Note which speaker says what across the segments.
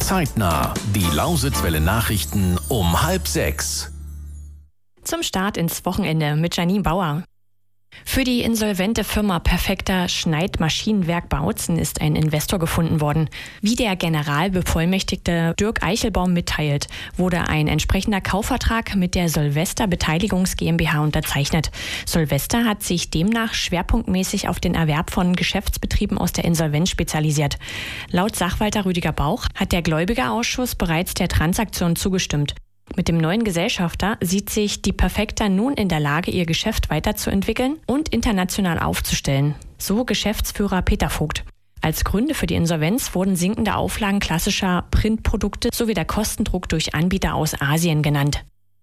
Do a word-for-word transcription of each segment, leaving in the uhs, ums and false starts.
Speaker 1: Zeitnah. Die Lausitzwelle Nachrichten um halb sechs.
Speaker 2: Zum Start ins Wochenende mit Janine Bauer. Für die insolvente Firma Perfekta Schneid Maschinenwerk Bautzen ist ein Investor gefunden worden. Wie der Generalbevollmächtigte Dirk Eichelbaum mitteilt, wurde ein entsprechender Kaufvertrag mit der Solvesta Beteiligungs GmbH unterzeichnet. Solvesta hat sich demnach schwerpunktmäßig auf den Erwerb von Geschäftsbetrieben aus der Insolvenz spezialisiert. Laut Sachwalter Rüdiger Bauch hat der Gläubigerausschuss bereits der Transaktion zugestimmt. Mit dem neuen Gesellschafter sieht sich die Perfekta nun in der Lage, ihr Geschäft weiterzuentwickeln und international aufzustellen. So Geschäftsführer Peter Vogt. Als Gründe für die Insolvenz wurden sinkende Auflagen klassischer Printprodukte sowie der Kostendruck durch Anbieter aus Asien genannt.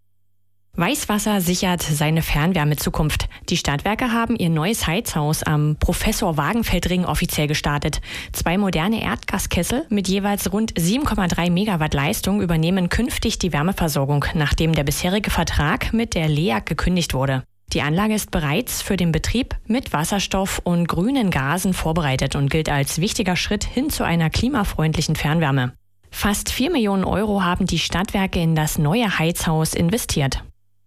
Speaker 2: Weißwasser sichert seine Fernwärmezukunft. Die Stadtwerke haben ihr neues Heizhaus am Professor-Wagenfeld-Ring offiziell gestartet. Zwei moderne Erdgaskessel mit jeweils rund sieben Komma drei Megawatt Leistung übernehmen künftig die Wärmeversorgung, nachdem der bisherige Vertrag mit der L E A G gekündigt wurde. Die Anlage ist bereits für den Betrieb mit Wasserstoff und grünen Gasen vorbereitet und gilt als wichtiger Schritt hin zu einer klimafreundlichen Fernwärme. Fast vier Millionen Euro haben die Stadtwerke in das neue Heizhaus investiert.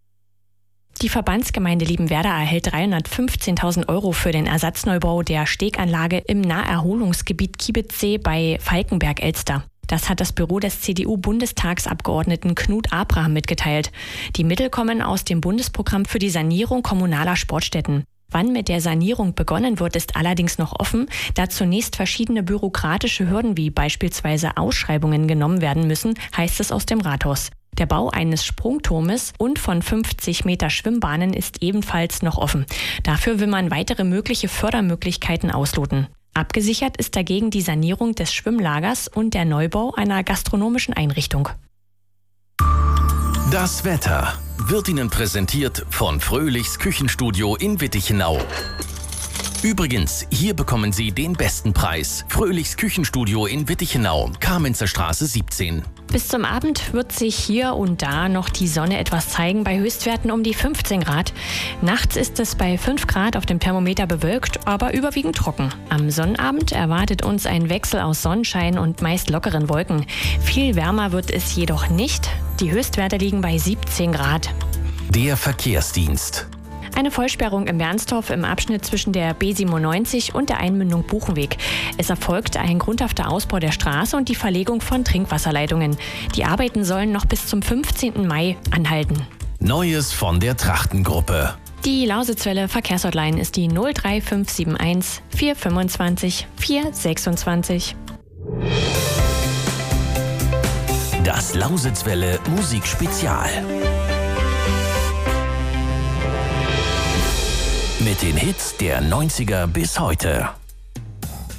Speaker 2: Die Verbandsgemeinde Liebenwerda erhält dreihundertfünfzehntausend Euro für den Ersatzneubau der Steganlage im Naherholungsgebiet Kiebitzsee bei Falkenberg-Elster. Das hat das Büro des C D U-Bundestagsabgeordneten Knut Abraham mitgeteilt. Die Mittel kommen aus dem Bundesprogramm für die Sanierung kommunaler Sportstätten. Wann mit der Sanierung begonnen wird, ist allerdings noch offen, da zunächst verschiedene bürokratische Hürden wie beispielsweise Ausschreibungen genommen werden müssen, heißt es aus dem Rathaus. Der Bau eines Sprungturmes und von fünfzig Meter Schwimmbahnen ist ebenfalls noch offen. Dafür will man weitere mögliche Fördermöglichkeiten ausloten. Abgesichert ist dagegen die Sanierung des Schwimmlagers und der Neubau einer gastronomischen Einrichtung.
Speaker 1: Das Wetter wird Ihnen präsentiert von Fröhlichs Küchenstudio in Wittichenau. Übrigens, hier bekommen Sie den besten Preis. Fröhlichs Küchenstudio in Wittichenau, Kamenzer Straße siebzehn.
Speaker 2: Bis zum Abend wird sich hier und da noch die Sonne etwas zeigen, bei Höchstwerten um die fünfzehn Grad. Nachts ist es bei fünf Grad auf dem Thermometer bewölkt, aber überwiegend trocken. Am Sonnabend erwartet uns ein Wechsel aus Sonnenschein und meist lockeren Wolken. Viel wärmer wird es jedoch nicht. Die Höchstwerte liegen bei siebzehn Grad.
Speaker 1: Der Verkehrsdienst.
Speaker 2: Eine Vollsperrung im Bernstorf im Abschnitt zwischen der B siebenundneunzig und der Einmündung Buchenweg. Es erfolgt ein grundhafter Ausbau der Straße und die Verlegung von Trinkwasserleitungen. Die Arbeiten sollen noch bis zum fünfzehnten Mai anhalten.
Speaker 1: Neues von der Trachtengruppe.
Speaker 2: Die Lausitzwelle Verkehrshotline ist die null drei fünf sieben eins vier fünfundzwanzig vier sechsundzwanzig.
Speaker 1: Das Lausitzwelle Musikspezial. Mit den Hits der neunziger bis heute.